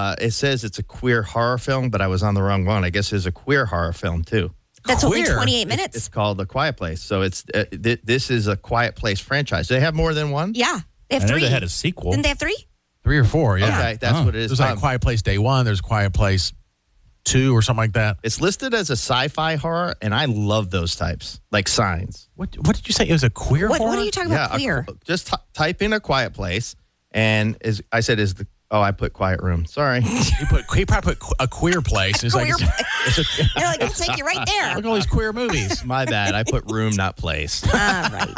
it says it's a queer horror film, but I was on the wrong one. I guess it's a queer horror film, too. That's only 28 minutes. It's called The Quiet Place. So it's this is a Quiet Place franchise. Do they have more than one? Yeah. They have I know 3. they had a sequel. Didn't they have 3? 3 or 4, yeah. Okay, that's what it is. There's like Quiet Place Day 1. There's Quiet Place 2 or something like that. It's listed as a sci-fi horror, and I love those types, like Signs. What did you say? It was a queer horror? What are you talking about queer? Just type in A Quiet Place, and I put Quiet Room. Sorry. He probably put a queer place. It's like, You're like, it'll take you right there. look at all these queer movies. My bad. I put room, not place. All right.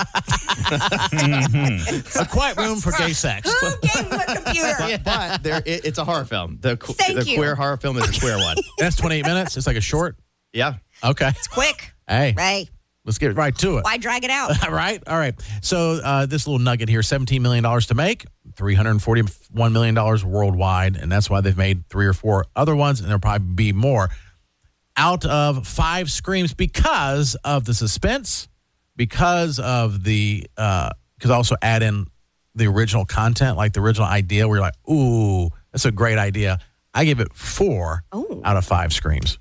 A quiet room for gay sex. Who gave you a computer? But it's a horror film. The Thank you. queer horror film is a queer one. That's 28 minutes. It's like a short. Yeah. Okay. It's quick. Hey, Right. let's get right to it. Why drag it out? All right. All right. So this little nugget here, $17 million to make, $341 million worldwide, and that's why they've made 3 or 4 other ones, and there'll probably be more. Out of 5 screams because of the suspense, because of the, because also add in the original content, like the original idea where you're like, ooh, that's a great idea. I give it 4 out of 5 screams.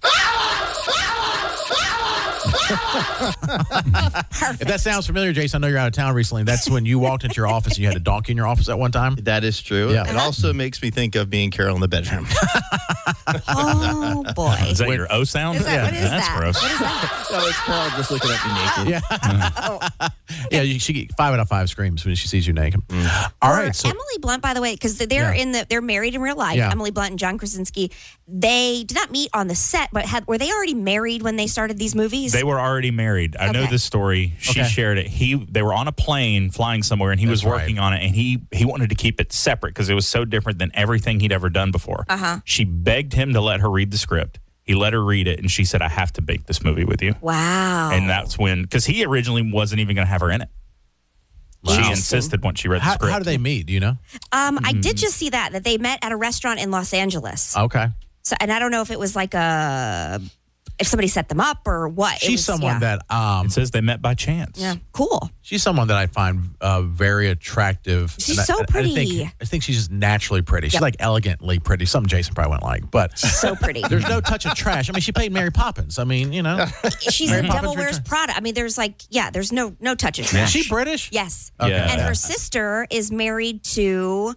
If that sounds familiar, Jason, I know you're out of town recently. That's when you walked into your office and you had a donkey in your office at one time. That is true. Yeah. It also makes me think of being Carol in the bedroom. Oh, boy. Is that your O sound? Is that, what is That's that? gross. What is that? No, it's Carol just looking at me naked. Yeah, she get 5 out of 5 screams when she sees you naked. All right, so Emily Blunt, by the way, because they're married in real life. Yeah. Emily Blunt and John Krasinski. They did not meet on the set, but were they already married when they started these movies? They were already married. I know this story. She shared it. They were on a plane flying somewhere, and he was working on it, and he wanted to keep it separate because it was so different than everything he'd ever done before. She begged him to let her read the script. He let her read it, and she said, I have to make this movie with you. Wow. And that's when, because he originally wasn't even going to have her in it. Wow. She insisted once she read the script. how do they meet? Do you know? I did just see that they met at a restaurant in Los Angeles. Okay. So, and I don't know if it was like if somebody set them up or what. She's someone that It says they met by chance. Yeah, cool. she's someone that I find very attractive. She's so pretty. I think she's just naturally pretty. She's like elegantly pretty. Something Jason probably wouldn't like, but So pretty. there's no touch of trash. I mean, she played Mary Poppins. I mean, you know, She's Mary in Poppins Devil Wears Return. Prada. I mean, there's no touch of trash. is she British? Yes. Okay. Yeah. And her sister is married to,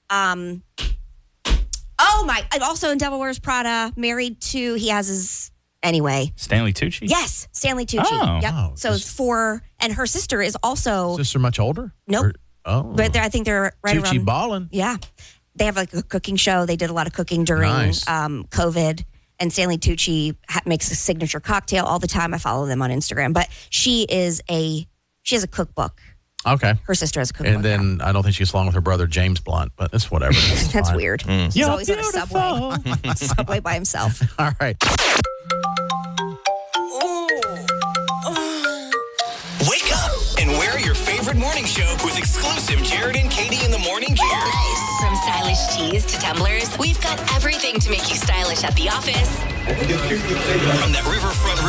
also in Devil Wears Prada, married to, he has his, anyway. Stanley Tucci? Yes, Stanley Tucci. Oh. Yep. Oh, So it's 4, and her sister is also, Sister much older? Nope. Oh, but I think they're right Tucci around. ballin'. Yeah. They have like a cooking show. They did a lot of cooking during Nice. COVID. And Stanley Tucci makes a signature cocktail all the time. I follow them on Instagram. But she has a cookbook. Okay. Her sister has a cookbook. And then I don't think she gets along with her brother James Blunt, but it's whatever. It's That's fine. weird. He's You're always on a subway. Subway by himself. All right. Wake up and wear your favorite morning show with exclusive Jared and Katie in the morning gear. From stylish tees to tumblers, we've got everything to make you stylish at the office From that riverfront